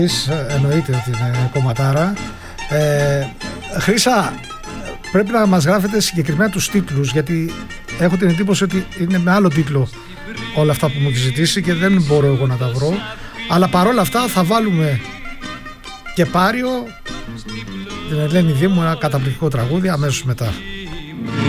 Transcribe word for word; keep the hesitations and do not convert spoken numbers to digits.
Εννοείται ότι είναι κομματάρα. ε, Χρύσα, πρέπει να μας γράφετε συγκεκριμένα τους τίτλους, γιατί έχω την εντύπωση ότι είναι με άλλο τίτλο όλα αυτά που μου έχει ζητήσει και δεν μπορώ εγώ να τα βρω. Αλλά παρόλα αυτά θα βάλουμε και Πάριο, την Ελένη Δήμου, ένα καταπληκτικό τραγούδι αμέσως μετά.